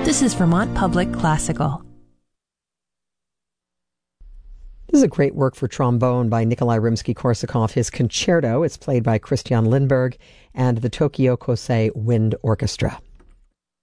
This is Vermont Public Classical. This is a great work for trombone by Nikolai Rimsky-Korsakov. His concerto, it's played by Christian Lindberg and the Tokyo Kosei Wind Orchestra.